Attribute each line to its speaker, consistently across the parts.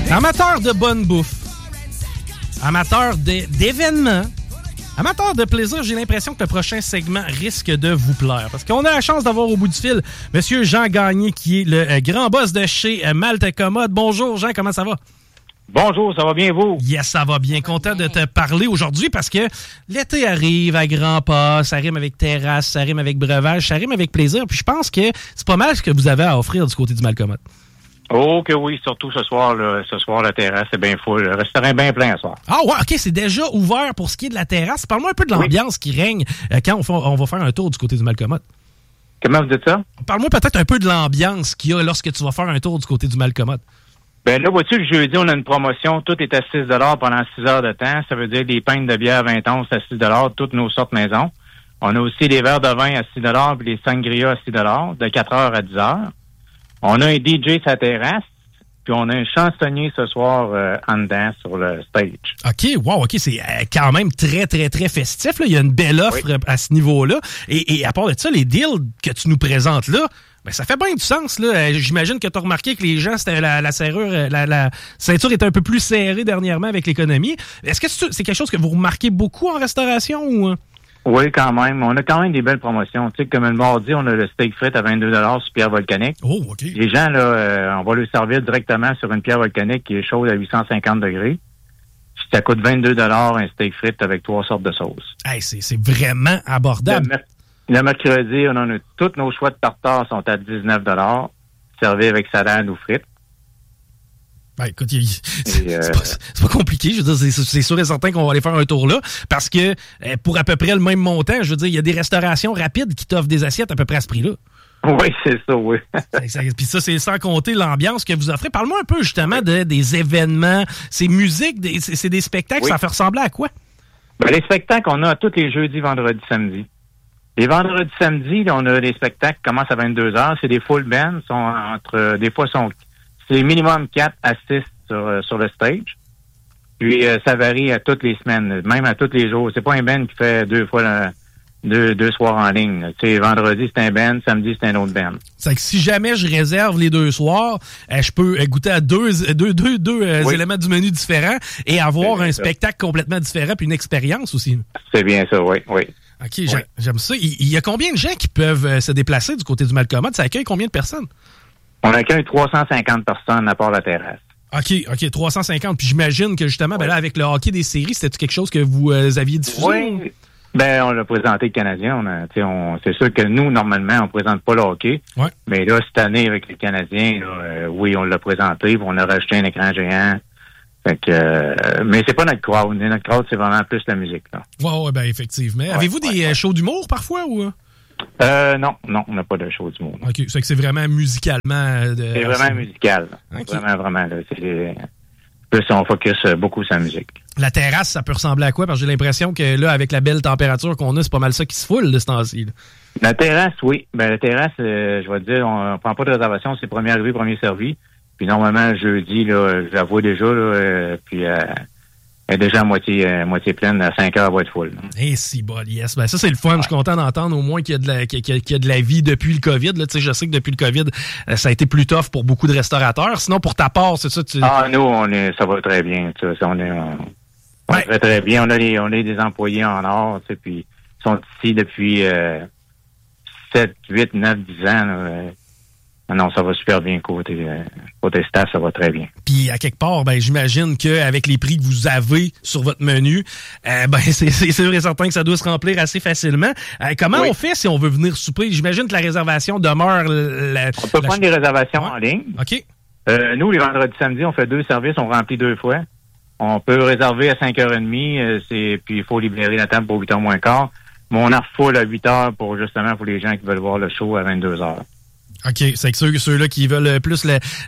Speaker 1: Amateur de bonne bouffe, amateur d'événements, amateur de plaisir, j'ai l'impression que le prochain segment risque de vous plaire. Parce qu'on a la chance d'avoir au bout du fil Monsieur Jean Gagné, qui est le grand boss de chez Malte Commode. Bonjour Jean, comment ça va?
Speaker 2: Bonjour, ça va bien vous?
Speaker 1: Yes, ça va bien. Content de te parler aujourd'hui parce que l'été arrive à grands pas, ça rime avec terrasse, ça rime avec breuvage, ça rime avec plaisir. Puis je pense que c'est pas mal ce que vous avez à offrir du côté du Malcommode.
Speaker 2: Oh que oui, surtout ce soir, là, la terrasse est bien full. Le restaurant est bien plein ce soir.
Speaker 1: Ah ouais, OK, c'est déjà ouvert pour ce qui est de la terrasse. Parle-moi un peu de l'ambiance qui règne quand on va faire un tour du côté du Malcommode.
Speaker 2: Comment vous dites ça?
Speaker 1: Parle-moi peut-être un peu de l'ambiance qu'il y a lorsque tu vas faire un tour du côté du Malcommode.
Speaker 2: Ben là, vois-tu, le jeudi, on a une promotion. Tout est à 6 $ pendant 6 heures de temps. Ça veut dire des pintes de bière 20 onces à 6 $, toutes nos sortes maison. On a aussi des verres de vin à 6 $ puis les sangria à 6 $ de 4 heures à 10 heures. On a un DJ sur la terrasse, puis on a un chansonnier ce soir en dedans sur le stage.
Speaker 1: OK, wow, OK, c'est quand même très, très, très festif. Là. Il y a une belle offre à ce niveau-là. Et à part de ça, les deals que tu nous présentes là, ben, ça fait bien du sens. Là. J'imagine que tu as remarqué que les gens, c'était la serrure, la ceinture était un peu plus serrée dernièrement avec l'économie. Est-ce que c'est quelque chose que vous remarquez beaucoup en restauration ou...
Speaker 2: Oui, quand même. On a quand même des belles promotions. Tu sais, comme le mardi, on a le steak frites à 22 $ sur pierre volcanique.
Speaker 1: Oh, OK.
Speaker 2: Les gens, là, on va leur servir directement sur une pierre volcanique qui est chaude à 850 degrés. Ça coûte 22 $ un steak frites avec 3 sortes de sauces.
Speaker 1: Hey, c'est vraiment abordable.
Speaker 2: Le mercredi, on en a tous nos choix de tartare sont à 19 $, servis avec salade ou frites.
Speaker 1: Ben, écoute, c'est pas compliqué. Je veux dire, c'est sûr et certain qu'on va aller faire un tour là. Parce que pour à peu près le même montant, je veux dire, il y a des restaurations rapides qui t'offrent des assiettes à peu près à ce prix-là.
Speaker 2: Oui, c'est ça, oui.
Speaker 1: Puis ça, c'est sans compter l'ambiance que vous offrez. Parle-moi un peu justement des événements, ces musiques, c'est des spectacles, ça fait ressembler à quoi?
Speaker 2: Ben, les spectacles, on a tous les jeudis, vendredis, samedis. Les vendredis, samedis, on a des spectacles qui commencent à 22 h. C'est des full bands, c'est minimum 4 à 6 sur le stage. Puis ça varie à toutes les semaines, même à tous les jours. C'est pas un band qui fait deux soirs en ligne. Tu sais, vendredi, c'est un band, samedi, c'est un autre band.
Speaker 1: C'est que si jamais je réserve les 2 soirs, je peux goûter à deux éléments du menu différents et avoir un spectacle complètement différent puis une expérience aussi. C'est
Speaker 2: bien ça, oui.
Speaker 1: OK, j'aime ça. Il y a combien de gens qui peuvent se déplacer du côté du Malcommode? Ça accueille combien de personnes?
Speaker 2: On accueille 350 personnes à part la terrasse.
Speaker 1: OK, 350. Puis j'imagine que justement, ben là, avec le hockey des séries, c'était quelque chose que vous aviez diffusé?
Speaker 2: Oui. Ben, on l'a présenté le Canadien. C'est sûr que nous, normalement, on présente pas le hockey.
Speaker 1: Ouais.
Speaker 2: Mais là, cette année, avec les Canadiens, oui, on l'a présenté. On a rajouté un écran géant. Fait que, mais c'est pas notre crowd. Notre crowd, c'est vraiment plus la musique.
Speaker 1: Oui, ben effectivement. Avez-vous des shows d'humour parfois ou?
Speaker 2: Non, on n'a pas de show d'humour.
Speaker 1: OK, c'est que c'est vraiment musicalement...
Speaker 2: c'est vraiment musical. Okay. Vraiment. Là, plus on focus beaucoup sur la musique.
Speaker 1: La terrasse, ça peut ressembler à quoi? Parce que j'ai l'impression que là, avec la belle température qu'on a, c'est pas mal ça qui se foule de ce temps-ci. Là.
Speaker 2: La terrasse, oui. Ben la terrasse, je vais te dire, on prend pas de réservation, c'est premier arrivé, premier servi. Puis normalement, jeudi, là, je la vois déjà, là, puis elle est déjà à moitié pleine, à 5 heures, elle va être full.
Speaker 1: Et si bon, yes. Ben ça, c'est le fun. Je suis content d'entendre au moins qu'il y a de la vie depuis le COVID. Là. Je sais que depuis le COVID, ça a été plus tough pour beaucoup de restaurateurs. Sinon, pour ta part, c'est ça?
Speaker 2: Nous, ça va très bien. On est très, très bien. On a des employés en or, puis ils sont ici depuis 7, 8, 9, 10 ans. Là. Non, ça va super bien côté staff, ça va très bien.
Speaker 1: Puis à quelque part, ben j'imagine qu'avec les prix que vous avez sur votre menu, ben c'est sûr et certain que ça doit se remplir assez facilement. Comment on fait si on veut venir souper? J'imagine que la réservation demeure...
Speaker 2: on peut prendre des réservations en ligne.
Speaker 1: OK.
Speaker 2: Nous, les vendredis samedis, on fait 2 services, on remplit 2 fois. On peut réserver à 5h30, puis il faut libérer la table pour 8h moins quart. Mais on en refoule à 8h pour les gens qui veulent voir le show à 22h.
Speaker 1: OK, c'est que ceux-là qui veulent plus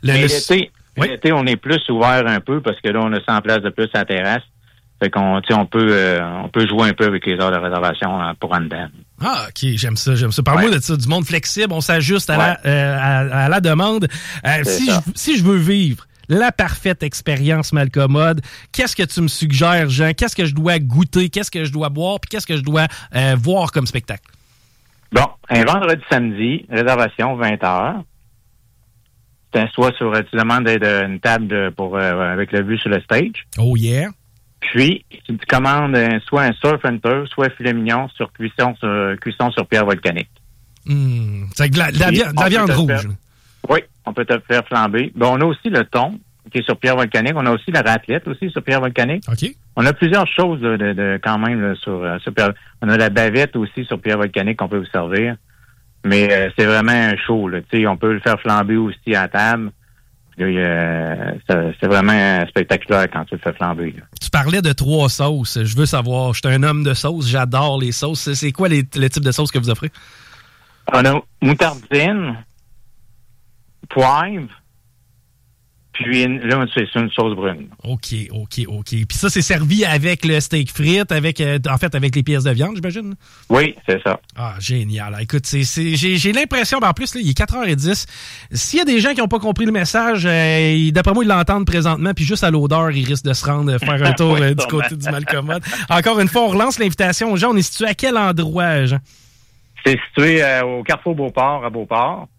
Speaker 2: l'été, on est plus ouvert un peu parce que là, on a 100 places de plus à la terrasse. Fait qu'on peut jouer un peu avec les heures de réservation pour en dedans.
Speaker 1: Ah, OK, j'aime ça. Parle-moi de ça, du monde flexible, on s'ajuste à la demande. Si je veux vivre la parfaite expérience Malcommode, qu'est-ce que tu me suggères, Jean? Qu'est-ce que je dois goûter? Qu'est-ce que je dois boire? Puis qu'est-ce que je dois voir comme spectacle?
Speaker 2: Bon, un vendredi samedi, réservation 20h. Tu demandes une table avec la vue sur le stage.
Speaker 1: Oh yeah.
Speaker 2: Puis, tu commandes soit un surf and turf, soit filet mignon sur cuisson sur pierre volcanique.
Speaker 1: C'est de la viande rouge.
Speaker 2: Oui, on peut te le faire flamber. Ben, on a aussi le thon qui est sur pierre volcanique. On a aussi la raclette aussi sur pierre volcanique.
Speaker 1: OK. On
Speaker 2: a plusieurs choses quand même là, sur pierre. On a la bavette aussi sur pierre volcanique qu'on peut vous servir. Mais c'est vraiment chaud. Là. On peut le faire flamber aussi à table. C'est vraiment spectaculaire quand tu le fais flamber. Là.
Speaker 1: Tu parlais de 3 sauces. Je veux savoir, je suis un homme de sauce, j'adore les sauces. C'est quoi le type de sauce que vous offrez?
Speaker 2: On a moutardine, poivre, puis là, c'est une sauce brune.
Speaker 1: OK. Puis ça, c'est servi avec le steak frites, avec les pièces de viande, j'imagine?
Speaker 2: Oui, c'est ça.
Speaker 1: Ah, génial. Écoute, j'ai l'impression, en plus, là, il est 4h10. S'il y a des gens qui n'ont pas compris le message, d'après moi, ils l'entendent présentement, puis juste à l'odeur, ils risquent de se rendre faire un tour du côté du Malcommode. Encore une fois, on relance l'invitation aux gens. On est situé à quel endroit, Jean?
Speaker 2: C'est situé au Carrefour Beauport, à Beauport.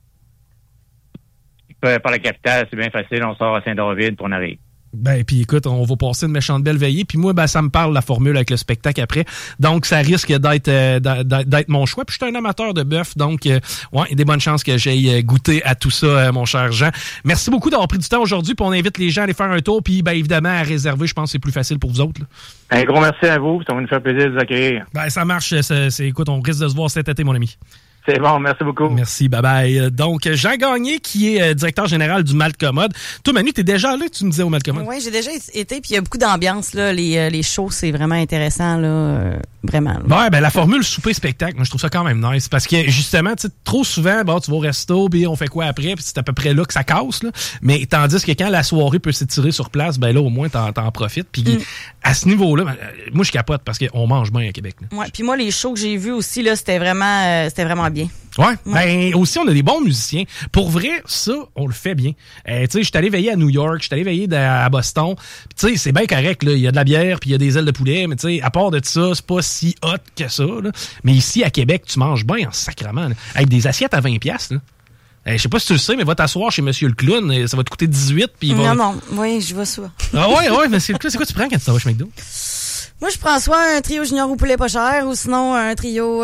Speaker 2: Par la capitale, c'est bien facile. On sort à Saint-David pour en arriver.
Speaker 1: Ben, puis écoute, on va passer une méchante belle veillée. Puis moi, ça me parle la formule avec le spectacle après. Donc, ça risque d'être mon choix. Puis je suis un amateur de bœuf. Donc, il y a des bonnes chances que j'aille goûter à tout ça, mon cher Jean. Merci beaucoup d'avoir pris du temps aujourd'hui. Puis on invite les gens à aller faire un tour. Puis, évidemment, à réserver. Je pense que c'est plus facile pour vous autres. Là.
Speaker 2: Un gros merci à vous. Ça va nous faire plaisir de vous accueillir.
Speaker 1: Ça marche. Écoute, on risque de se voir cet été, mon ami.
Speaker 2: C'est bon, merci beaucoup.
Speaker 1: Merci, bye-bye. Donc, Jean Gagné, qui est directeur général du Malcommode. Toi, Manu, t'es déjà là, tu me disais, au Malcommode?
Speaker 3: Oui, j'ai déjà été, puis il y a beaucoup d'ambiance, là. Les shows, c'est vraiment intéressant, là. Vraiment. Là.
Speaker 1: Ouais, la formule souper-spectacle, moi, je trouve ça quand même nice. Parce que, justement, tu sais, trop souvent, tu vas au resto, puis on fait quoi après, puis c'est à peu près là que ça casse, là. Mais tandis que quand la soirée peut s'étirer sur place, là, au moins, t'en profites. Puis, à ce niveau-là, moi, je capote parce qu'on mange bien à Québec, là.
Speaker 3: Ouais, puis moi, les shows que j'ai vus aussi, là, c'était vraiment bien.
Speaker 1: Ouais. Aussi, on a des bons musiciens. Pour vrai, ça, on le fait bien. Tu sais, je suis allé veiller à New York, je suis allé veiller à Boston. Tu sais, c'est bien correct, là. Il y a de la bière, puis il y a des ailes de poulet, mais tu sais, à part de ça, c'est pas si hot que ça, là. Mais ici, à Québec, tu manges bien en sacrement, là. Avec des assiettes à 20$, là. Je sais pas si tu le sais, mais va t'asseoir chez Monsieur le Clown, ça va te coûter 18$, puis il va...
Speaker 3: Non, oui, je vois ça.
Speaker 1: Ah ouais, mais c'est quoi tu prends quand tu t'en vas chez McDo?
Speaker 3: Moi, je prends soit un trio junior ou poulet pas cher, ou sinon un trio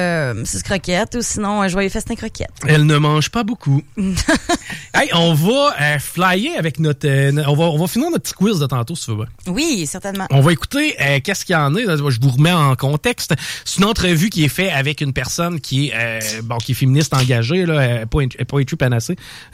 Speaker 3: 6 croquettes, ou sinon un joyeux festin croquettes.
Speaker 1: Elle ne mange pas beaucoup. Hey, on va flyer avec notre... on va finir notre petit quiz de tantôt, si tu veux bien.
Speaker 3: Oui, certainement.
Speaker 1: On va écouter qu'est-ce qu'il y en a. Je vous remets en contexte. C'est une entrevue qui est faite avec une personne qui est féministe engagée, là, Poetry Panacée.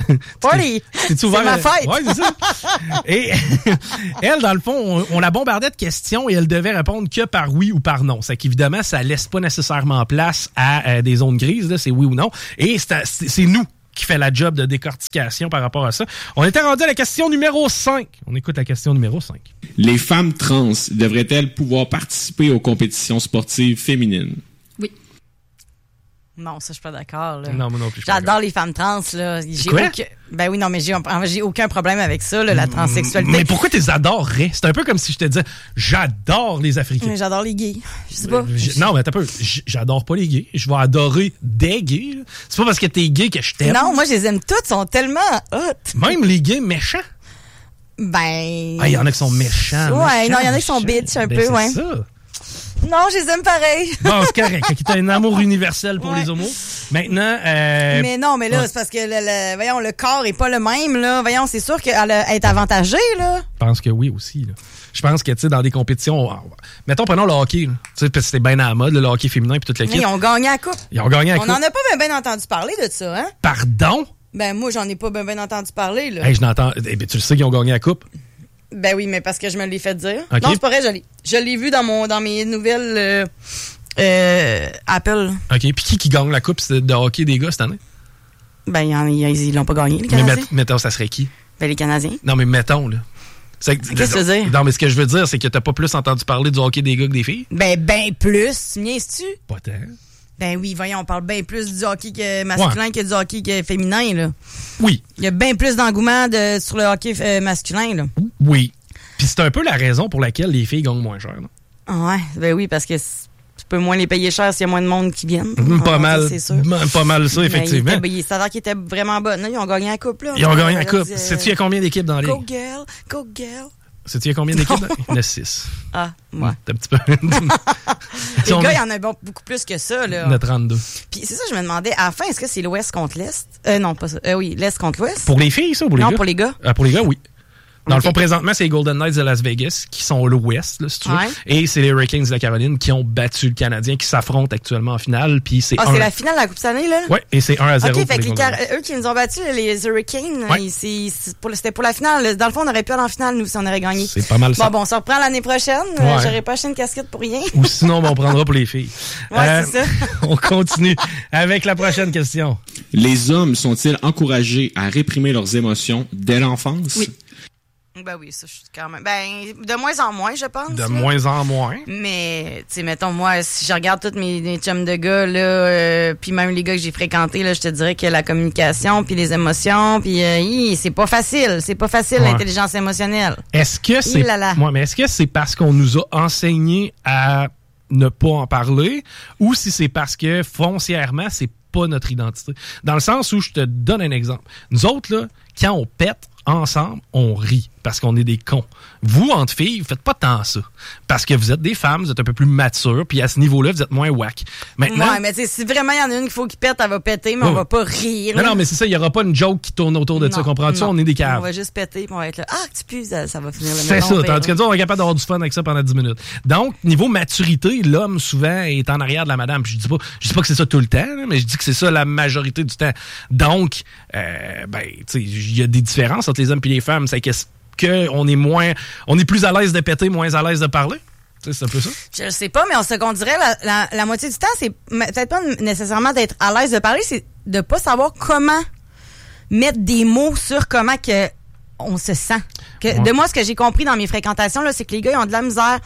Speaker 3: C'est ma fête!
Speaker 1: Oui, c'est ça. Et elle, dans le fond, on la bombardait de questions et elle devait répondre que par oui ou par non. C'est qu'évidemment, ça laisse pas nécessairement place à des zones grises, là, c'est oui ou non. Et c'est nous qui fait la job de décortication par rapport à ça. On était rendu à la question numéro 5. On écoute la question numéro 5.
Speaker 4: Les femmes trans devraient-elles pouvoir participer aux compétitions sportives féminines?
Speaker 3: Oui. Non, ça, je suis pas d'accord. Là.
Speaker 1: Non, moi non plus.
Speaker 3: J'adore les femmes trans. Là. Ben oui, non, mais j'ai aucun problème avec ça, là, la transsexualité.
Speaker 1: Mais pourquoi tu les adorerais? C'est un peu comme si je te disais, j'adore les Africains.
Speaker 3: Mais j'adore les gays. Je sais pas.
Speaker 1: Non, mais attends un peu. J'adore pas les gays. Je vais adorer des gays. C'est pas parce que t'es gay que je t'aime.
Speaker 3: Non, moi, je les aime toutes. Ils sont tellement hot.
Speaker 1: Même les gays méchants.
Speaker 3: Ben...
Speaker 1: il y en a qui sont méchants.
Speaker 3: Ouais, non, il y en a qui sont bitch un peu, ouais.
Speaker 1: C'est ça.
Speaker 3: Non, je les aime pareil.
Speaker 1: Bon, c'est correct. Qui a un amour universel pour les homos. Maintenant,
Speaker 3: Mais non, mais là, c'est parce que voyons, le corps est pas le même, là. Voyons, c'est sûr qu'elle est avantagée, là.
Speaker 1: Je pense que oui aussi, là. Je pense que, tu sais, dans des compétitions, mettons, prenons le hockey, tu sais, parce que c'était bien à la mode, le hockey féminin puis toute l'équipe.
Speaker 3: Ils ont gagné la coupe.
Speaker 1: Ils ont gagné la coupe.
Speaker 3: On n'en a pas bien entendu parler de ça, hein?
Speaker 1: Pardon?
Speaker 3: Ben, moi, j'en ai pas bien entendu parler, là.
Speaker 1: Hey, je n'entends. Eh bien, tu le sais qu'ils ont gagné la coupe?
Speaker 3: Ben oui, mais parce que je me l'ai fait dire.
Speaker 1: Okay.
Speaker 3: Non, c'est pas vrai, je l'ai vu dans mes nouvelles Apple.
Speaker 1: OK. Puis qui gagne la coupe de hockey des gars cette année?
Speaker 3: Ben, ils l'ont pas gagné, les Canadiens.
Speaker 1: Mais mettons, ça serait qui?
Speaker 3: Ben, les Canadiens.
Speaker 1: Non, mais mettons, là.
Speaker 3: Qu'est-ce que tu veux dire?
Speaker 1: Non, mais ce que je veux dire, c'est que t'as pas plus entendu parler du hockey des gars que des filles?
Speaker 3: Ben plus. Tu me niaises-tu?
Speaker 1: Pas tant.
Speaker 3: Ben oui, voyons, on parle bien plus du hockey masculin que du hockey féminin, là.
Speaker 1: Oui.
Speaker 3: Il y a bien plus d'engouement sur le hockey masculin, là.
Speaker 1: Oui. Puis c'est un peu la raison pour laquelle les filles gagnent moins cher, là.
Speaker 3: Ouais, ben oui, parce que tu peux moins les payer cher s'il y a moins de monde qui viennent.
Speaker 1: Pas mal.
Speaker 3: C'est sûr.
Speaker 1: Pas mal ça, effectivement.
Speaker 3: Ça a l'air qu'ils étaient vraiment bonnes. Ils ont gagné la coupe, là.
Speaker 1: Ils ont gagné la coupe. Sais-tu, il y a combien d'équipes dans la ligue?
Speaker 3: Go girl, go girl.
Speaker 1: Sais-tu, il y a combien d'équipes? Il y en a 6.
Speaker 3: Ah, ouais.
Speaker 1: T'as un petit peu.
Speaker 3: Les gars, il y en a beaucoup plus que ça, là.
Speaker 1: Il y en a 32.
Speaker 3: Puis c'est ça, je me demandais, à la fin, est-ce que c'est l'Ouest contre l'Est? Non, pas ça. Oui, l'Est contre l'Ouest.
Speaker 1: Pour les filles, ça, ou pour les gars?
Speaker 3: Non, pour les gars.
Speaker 1: Pour les gars, oui. Dans le fond, présentement, c'est les Golden Knights de Las Vegas qui sont l'Ouest, là, si tu veux.
Speaker 3: Ouais.
Speaker 1: Et c'est les Hurricanes de la Caroline qui ont battu le Canadien, qui s'affrontent actuellement en finale. Puis c'est
Speaker 3: c'est la finale de la Coupe Stanley, là?
Speaker 1: Oui, et c'est 1-0.
Speaker 3: OK, fait que eux qui nous ont battus, les Hurricanes,
Speaker 1: ouais.
Speaker 3: C'était pour la finale. Dans le fond, on aurait pu aller en finale, nous, si on aurait gagné.
Speaker 1: C'est pas mal ça.
Speaker 3: Bon, on se reprend l'année prochaine.
Speaker 1: Ouais.
Speaker 3: J'aurais pas acheté une casquette pour rien.
Speaker 1: Ou sinon, on prendra pour les filles.
Speaker 3: Ouais, c'est ça.
Speaker 1: On continue avec la prochaine question.
Speaker 4: Les hommes sont-ils encouragés à réprimer leurs émotions dès l'enfance?
Speaker 3: Oui. Ben oui, ça, je suis quand même. Ben, de moins en moins, je pense.
Speaker 1: De
Speaker 3: là.
Speaker 1: moins en moins.
Speaker 3: Mais, tu sais, mettons, moi, si je regarde tous mes chums de gars, là, puis même les gars que j'ai fréquentés, là, je te dirais que la communication, puis les émotions, puis c'est pas facile. C'est pas facile,
Speaker 1: ouais.
Speaker 3: L'intelligence émotionnelle.
Speaker 1: Est-ce que c'est. Ouais, mais est-ce que c'est parce qu'on nous a enseigné à ne pas en parler, ou si c'est parce que foncièrement, c'est pas notre identité? Dans le sens où je te donne un exemple. Nous autres, là, quand on pète ensemble, on rit parce qu'on est des cons. Vous, entre filles, vous faites pas tant ça. Parce que vous êtes des femmes, vous êtes un peu plus matures, puis à ce niveau-là, vous êtes moins whack. Maintenant,
Speaker 3: ouais, mais tu sais, si vraiment il y en a une qu'il faut qu'il pète, elle va péter, mais on va pas rire.
Speaker 1: Non, mais c'est ça, il y aura pas une joke qui tourne autour de ça, comprends-tu? On est des caves.
Speaker 3: On va juste péter, puis on va être là, tu pues, ça va finir le même.
Speaker 1: C'est ça, tandis que nous, on est capable d'avoir du fun avec ça pendant 10 minutes. Donc, niveau maturité, l'homme, souvent, est en arrière de la madame. Puis je dis pas que c'est ça tout le temps, là, mais je dis que c'est ça la majorité du temps. Donc, tu sais, il y a des différences entre les hommes et les femmes. C'est que on est plus à l'aise de péter, moins à l'aise de parler. C'est un peu ça?
Speaker 3: Je sais pas, mais ce qu'on dirait, la moitié du temps, c'est peut-être pas nécessairement d'être à l'aise de parler, c'est de pas savoir comment mettre des mots sur comment que on se sent. De moi, ce que j'ai compris dans mes fréquentations, là, c'est que les gars, ils ont de la misère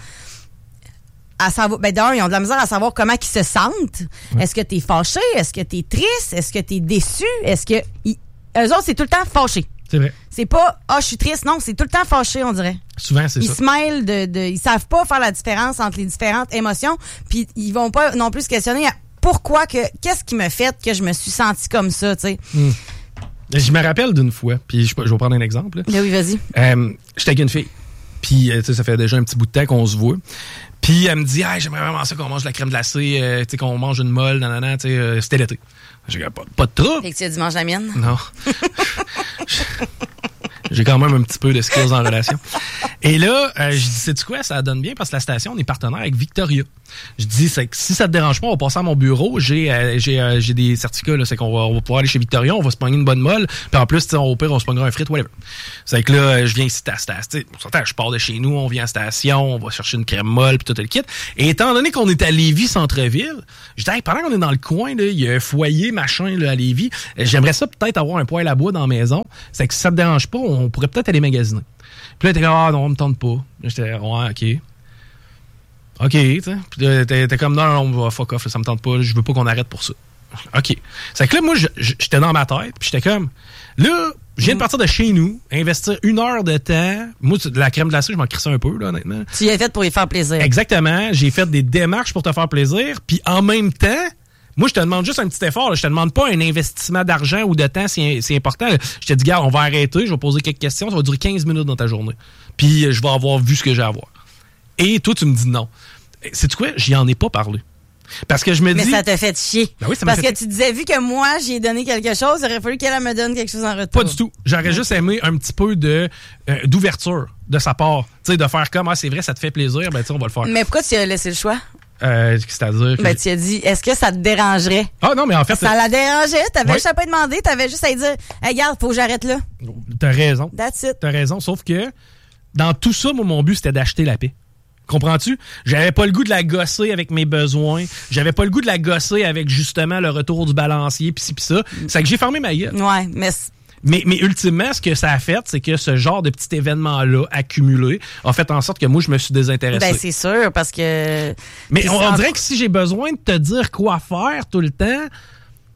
Speaker 3: à savoir, d'ailleurs, ils ont de la misère à savoir comment ils se sentent. Ouais. Est-ce que t'es fâché? Est-ce que t'es triste? Est-ce que t'es déçu? Eux autres, c'est tout le temps fâché.
Speaker 1: C'est vrai.
Speaker 3: C'est pas, je suis triste. Non, c'est tout le temps fâché, on dirait.
Speaker 1: Souvent, c'est ça.
Speaker 3: Ils se mêlent ils savent pas faire la différence entre les différentes émotions, puis ils vont pas non plus se questionner à qu'est-ce qui me fait que je me suis sentie comme ça, tu sais.
Speaker 1: Je me rappelle d'une fois, puis je vais prendre un exemple.
Speaker 3: Là, oui, vas-y.
Speaker 1: J'étais avec une fille, puis ça fait déjà un petit bout de temps qu'on se voit. Puis elle me dit, j'aimerais vraiment ça qu'on mange de la crème glacée, qu'on mange une molle, c'était l'été. J'ai pas de trouble.
Speaker 3: Fait que tu as dit mange la mienne?
Speaker 1: Non. J'ai quand même un petit peu de skills en relation. Et là, je dis, sais-tu quoi, ça donne bien parce que la station, on est partenaire avec Victoria. Je dis, c'est que si ça te dérange pas, on va passer à mon bureau. J'ai des certificats, là, c'est qu'on va pouvoir aller chez Victoria, on va se pogner une bonne molle, puis en plus, au pire, on se pognera un frite, whatever. C'est que là, je viens ici à la station. Je pars de chez nous, on vient à la station, on va chercher une crème molle, puis tout le kit. Et étant donné qu'on est à Lévis, centre-ville, je dis, pendant qu'on est dans le coin, là, il y a un foyer, machin, là, à Lévis, j'aimerais ça peut-être avoir un poêle à bois dans la maison. C'est que si ça te dérange pas, on pourrait peut-être aller magasiner. Puis là, t'es comme, non, on me tente pas. J'étais, ouais, OK. OK, tu sais. Puis t'es comme, non, on va fuck off, là, ça me tente pas, je veux pas qu'on arrête pour ça. OK. C'est que là, moi, j'étais dans ma tête, puis j'étais comme, là, je viens de partir de chez nous, investir 1 heure de temps. Moi, de la crème glacée, je m'en crissais un peu, là, honnêtement.
Speaker 3: Tu y as fait pour y faire plaisir.
Speaker 1: Exactement. J'ai fait des démarches pour te faire plaisir, puis en même temps, moi, je te demande juste un petit effort. Là. Je te demande pas un investissement d'argent ou de temps si c'est important. Je te dis, gars, on va arrêter, je vais poser quelques questions, ça va durer 15 minutes dans ta journée. Puis je vais avoir vu ce que j'ai à voir. Et toi, tu me dis non. Sais-tu quoi? J'y en ai pas parlé. Parce que je me dis...
Speaker 3: Mais ça t'a fait chier.
Speaker 1: Ben oui, ça
Speaker 3: parce que tu disais, vu que moi, j'ai donné quelque chose, il aurait fallu qu'elle me donne quelque chose en retour.
Speaker 1: Pas du tout. J'aurais juste aimé un petit peu d'ouverture de sa part. Tu sais, de faire comme, c'est vrai, ça te fait plaisir, ben tu sais, on va le faire.
Speaker 3: Mais pourquoi tu as laissé le choix?
Speaker 1: C'est-à-dire que...
Speaker 3: Ben, tu as dit, est-ce que ça te dérangerait?
Speaker 1: Ah non, mais en fait...
Speaker 3: Ça la dérangeait. T'avais juste à pas demander. T'avais juste à dire, hey, regarde, faut que j'arrête là.
Speaker 1: T'as raison.
Speaker 3: That's it.
Speaker 1: T'as raison, sauf que dans tout ça, moi, mon but, c'était d'acheter la paix. Comprends-tu? J'avais pas le goût de la gosser avec mes besoins. J'avais pas le goût de la gosser avec, justement, le retour du balancier, pis ci, pis ça. C'est que j'ai fermé ma gueule.
Speaker 3: Ouais, mais...
Speaker 1: Mais ultimement, ce que ça a fait, c'est que ce genre de petit événement-là accumulé a fait en sorte que moi, je me suis désintéressé.
Speaker 3: Ben, c'est sûr, parce que...
Speaker 1: Mais on dirait que si j'ai besoin de te dire quoi faire tout le temps,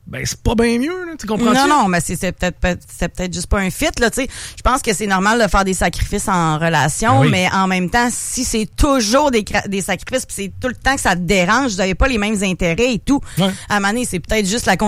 Speaker 1: ben c'est pas bien mieux, là, tu comprends?
Speaker 3: Non, mais c'est peut-être juste pas un fit, là, tu sais. Je pense que c'est normal de faire des sacrifices en relation,
Speaker 1: oui.
Speaker 3: mais en même temps, si c'est toujours des sacrifices, puis c'est tout le temps que ça te dérange, vous avez pas les mêmes intérêts et tout, à un moment donné, c'est peut-être juste la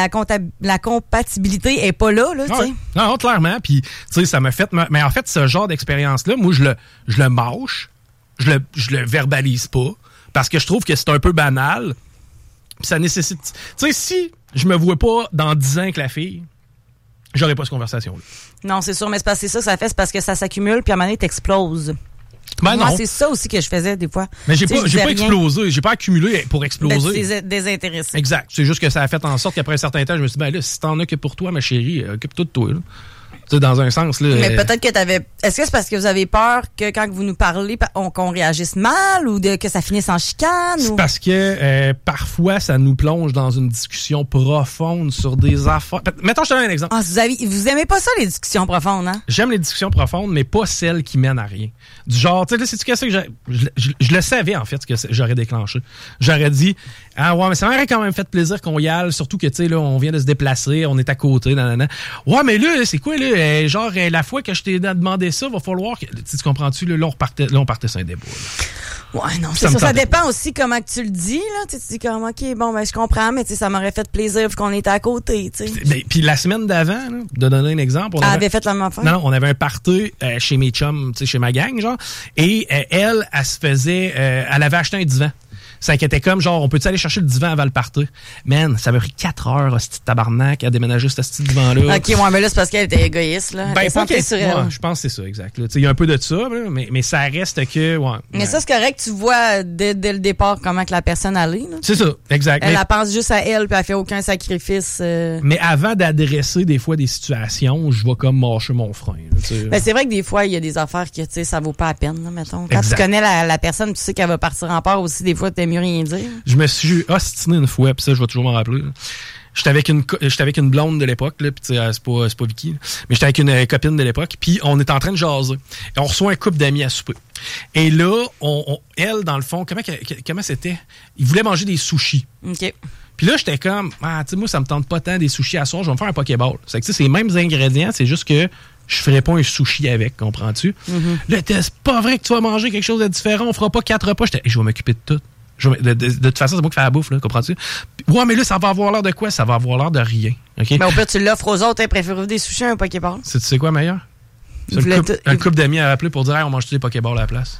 Speaker 3: compatibilité est pas là, tu sais.
Speaker 1: Non, clairement, puis tu sais, ça m'a fait... Mais en fait, ce genre d'expérience-là, moi, je le mâche, je le verbalise pas, parce que je trouve que c'est un peu banal, puis ça nécessite... Tu sais, si je me vois pas dans 10 ans avec la fille, j'aurais pas cette conversation-là.
Speaker 3: Non, c'est sûr, mais c'est ça que ça fait, c'est parce que ça s'accumule, puis à un moment donné, t'exploses.
Speaker 1: Ben
Speaker 3: Moi,
Speaker 1: non.
Speaker 3: c'est ça aussi que je faisais des fois.
Speaker 1: Mais j'ai pas explosé, j'ai pas accumulé pour exploser.
Speaker 3: Ben, tu t'es désintéressé.
Speaker 1: Exact. C'est juste que ça a fait en sorte qu'après un certain temps, je me suis dit, ben là, si t'en as que pour toi, ma chérie, occupe-toi de toi, là. Tu sais, dans un sens, là.
Speaker 3: Mais peut-être que est-ce que c'est parce que vous avez peur que quand vous nous parlez, qu'on réagisse mal ou que ça finisse en chicane?
Speaker 1: C'est parce que parfois, ça nous plonge dans une discussion profonde sur des affaires. Mettons, je te donne un exemple.
Speaker 3: Ah, vous aimez pas ça, les discussions profondes, hein?
Speaker 1: J'aime les discussions profondes, mais pas celles qui mènent à rien. Du genre, tu sais, là, c'est-tu qu'est-ce que je le savais, en fait, ce que j'aurais déclenché. J'aurais dit, ah ouais, mais ça m'aurait quand même fait plaisir qu'on y aille, surtout que, tu sais, là, on vient de se déplacer, on est à côté, nanana. Ouais, mais là, c'est quoi, là? Genre, la fois que je t'ai demandé ça, va falloir que... Tu comprends-tu? Là, on partait sur un débat, là.
Speaker 3: Ouais, non, c'est ça. Ça dépend aussi comment que tu le dis, là. Tu dis comme, OK, bon, ben, je comprends, mais tu sais, ça m'aurait fait plaisir vu qu'on était à côté, tu sais.
Speaker 1: Puis la semaine d'avant, là, de donner un exemple...
Speaker 3: Elle avait fait la même affaire?
Speaker 1: Non, on avait un party chez mes chums, tu sais, chez ma gang, genre. Et elle se faisait... elle avait acheté un divan. Ça inquiétait comme, genre, on peut-tu aller chercher le divan avant le party? Man, ça m'a pris 4 heures, ce petit tabarnak, à déménager ce petit divan-là.
Speaker 3: OK, ouais, mais là, c'est parce qu'elle était égoïste, là.
Speaker 1: Ben, pas qu'elle sur elle. Ouais, je pense que c'est ça, exact. Il y a un peu de ça, là, mais ça reste que, ouais.
Speaker 3: Mais ça, c'est correct, tu vois dès le départ comment que la personne allait, là.
Speaker 1: C'est ça, exact.
Speaker 3: Elle pense juste à elle, puis elle fait aucun sacrifice.
Speaker 1: Mais avant d'adresser des fois des situations, je vais comme mâcher mon frein.
Speaker 3: Ben, c'est vrai que des fois, il y a des affaires que, tu sais, ça vaut pas la peine, là, mettons. Quand tu connais la personne, tu sais qu'elle va partir en part aussi, des fois, t'aimes mieux rien dire.
Speaker 1: Je me suis ostiné une fois, puis ça, je vais toujours m'en rappeler. J'étais avec une blonde de l'époque, là, puis c'est pas Vicky, là, mais j'étais avec une copine de l'époque, puis on est en train de jaser. Et on reçoit un couple d'amis à souper. Et là, elle, dans le fond, comment c'était? Ils voulaient manger des sushis.
Speaker 3: OK.
Speaker 1: Puis là, j'étais comme, tu sais, moi, ça me tente pas tant des sushis à soir, je vais me faire un Pokéball. C'est que c'est les mêmes ingrédients, c'est juste que je ferais pas un sushi avec, comprends-tu? Mm-hmm. Là, c'est pas vrai que tu vas manger quelque chose de différent, on fera pas 4 repas. Je vais m'occuper de tout. De toute façon, c'est moi qui fais la bouffe, là, comprends-tu? Ouais, mais là, ça va avoir l'air de quoi? Ça va avoir l'air de rien. OK?
Speaker 3: Mais au pire, tu l'offres aux autres, préférez-vous des sushis à un Pokéball?
Speaker 1: Tu sais quoi, meilleur? Un couple d'amis à appeler pour dire, hey, on mange tous des Pokéballs à la place.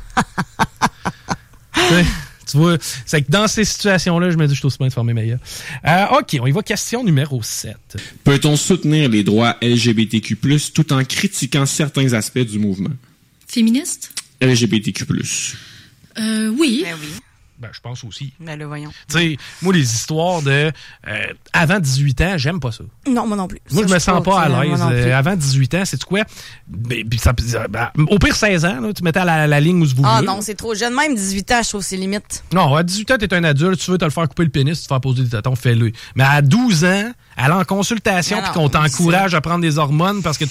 Speaker 1: Tu vois, c'est que dans ces situations-là, je me dis, je suis aussi bien de former meilleur. OK, on y va. Question numéro 7.
Speaker 4: Peut-on soutenir les droits LGBTQ+, tout en critiquant certains aspects du mouvement?
Speaker 5: Féministe?
Speaker 4: LGBTQ+.
Speaker 5: Oui.
Speaker 3: Ben oui.
Speaker 1: Ben, je pense aussi.
Speaker 3: Ben, le voyons.
Speaker 1: Tu sais, moi, les histoires de avant 18 ans, j'aime pas ça.
Speaker 3: Non, moi non plus.
Speaker 1: Moi, je me sens pas à l'aise. Avant 18 ans, c'est quoi? Au pire, 16 ans, là, tu mettais à la ligne où vous voulez.
Speaker 3: Ah non, c'est trop jeune. Même 18 ans, je trouve que c'est limite.
Speaker 1: Non, à 18 ans, t'es un adulte, tu veux te le faire couper le pénis, tu te faire poser des tétons, fais-le. Mais à 12 ans, aller en consultation puis qu'on t'encourage à prendre des hormones parce que